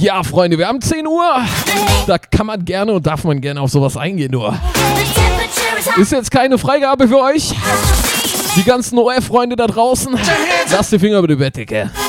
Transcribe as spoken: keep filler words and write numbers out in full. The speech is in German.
Ja, Freunde, wir haben zehn Uhr. Da kann man gerne und darf man gerne auf sowas eingehen, nur. Ist jetzt keine Freigabe für euch. Die ganzen O F-Freunde da draußen. Lasst die Finger über die Bettdecke.